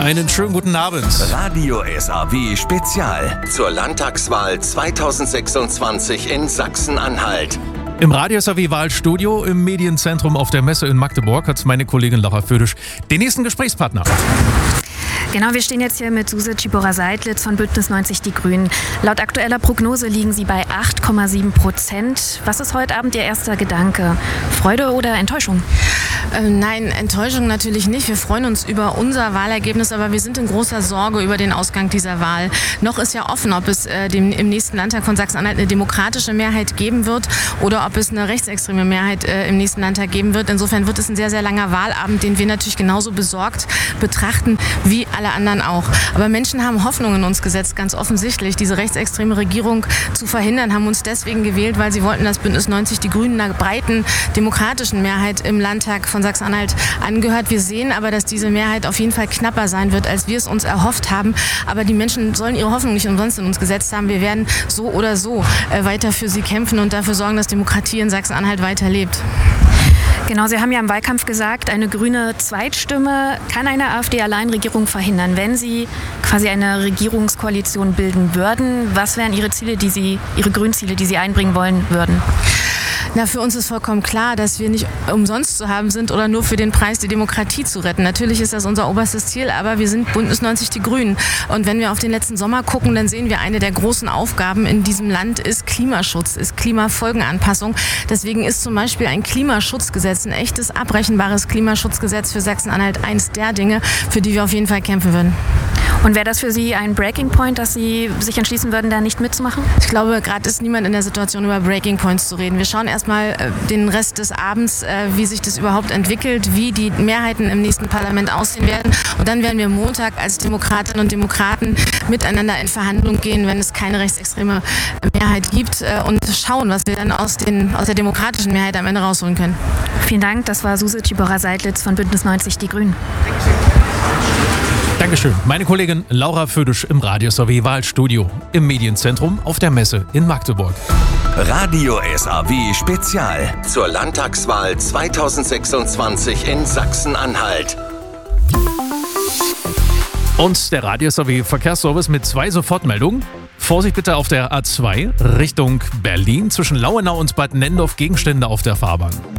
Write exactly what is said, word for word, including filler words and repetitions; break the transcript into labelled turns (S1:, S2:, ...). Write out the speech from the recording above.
S1: Einen schönen guten Abend.
S2: Radio S A W Spezial zur Landtagswahl zweitausendsechsundzwanzig in Sachsen-Anhalt.
S1: Im Radio S A W-Wahlstudio im Medienzentrum auf der Messe in Magdeburg hat meine Kollegin Laura Födisch den nächsten Gesprächspartner.
S3: Genau, wir stehen jetzt hier mit Suse Tschippora-Seidlitz von Bündnis neunzig Die Grünen. Laut aktueller Prognose liegen Sie bei acht Komma sieben Prozent. Was ist heute Abend Ihr erster Gedanke? Freude oder Enttäuschung?
S4: Äh, nein, Enttäuschung natürlich nicht. Wir freuen uns über unser Wahlergebnis, aber wir sind in großer Sorge über den Ausgang dieser Wahl. Noch ist ja offen, ob es äh, dem, im nächsten Landtag von Sachsen-Anhalt eine demokratische Mehrheit geben wird oder ob es eine rechtsextreme Mehrheit äh, im nächsten Landtag geben wird. Insofern wird es ein sehr, sehr langer Wahlabend, den wir natürlich genauso besorgt betrachten wie alle anderen auch. Aber Menschen haben Hoffnung in uns gesetzt, ganz offensichtlich. Diese rechtsextreme Regierung zu verhindern, haben uns deswegen gewählt, weil sie wollten, dass Bündnis neunzig Die Grünen einer breiten demokratischen Mehrheit im Landtag von Sachsen-Anhalt angehört. Wir sehen aber, dass diese Mehrheit auf jeden Fall knapper sein wird, als wir es uns erhofft haben. Aber die Menschen sollen ihre Hoffnung nicht umsonst in uns gesetzt haben. Wir werden so oder so äh, weiter für sie kämpfen und dafür sorgen, dass Demokratie in Sachsen-Anhalt weiterlebt.
S3: Genau, Sie haben ja im Wahlkampf gesagt, eine grüne Zweitstimme kann eine AfD-Alleinregierung verhindern. Wenn Sie quasi eine Regierungskoalition bilden würden, was wären Ihre Ziele, die Sie, Ihre Grünziele, die Sie einbringen wollen würden?
S4: Na, für uns ist vollkommen klar, dass wir nicht umsonst zu haben sind oder nur für den Preis die Demokratie zu retten. Natürlich ist das unser oberstes Ziel, aber wir sind Bündnis neunzig Die Grünen. Und wenn wir auf den letzten Sommer gucken, dann sehen wir, eine der großen Aufgaben in diesem Land ist Klimaschutz, ist Klimafolgenanpassung. Deswegen ist zum Beispiel ein Klimaschutzgesetz, ein echtes, abrechenbares Klimaschutzgesetz für Sachsen-Anhalt eins der Dinge, für die wir auf jeden Fall kämpfen würden.
S3: Und wäre das für Sie ein Breaking Point, dass Sie sich entschließen würden, da nicht mitzumachen?
S4: Ich glaube, gerade ist niemand in der Situation, über Breaking Points zu reden. Wir schauen erstmal äh, den Rest des Abends, äh, wie sich das überhaupt entwickelt, wie die Mehrheiten im nächsten Parlament aussehen werden. Und dann werden wir Montag als Demokratinnen und Demokraten miteinander in Verhandlung gehen, wenn es keine rechtsextreme Mehrheit gibt, äh, und schauen, was wir dann aus, den, aus der demokratischen Mehrheit am Ende rausholen können.
S3: Vielen Dank, das war Suse Tschippora-Seidlitz von Bündnis neunzig Die Grünen.
S1: Dankeschön. Meine Kollegin Laura Födisch im Radio S A W-Wahlstudio im Medienzentrum auf der Messe in Magdeburg.
S2: Radio S A W Spezial zur Landtagswahl zweitausendsechsundzwanzig in Sachsen-Anhalt.
S1: Und der Radio S A W-Verkehrsservice mit zwei Sofortmeldungen. Vorsicht bitte auf der A zwei Richtung Berlin zwischen Lauenau und Bad Nendorf, Gegenstände auf der Fahrbahn.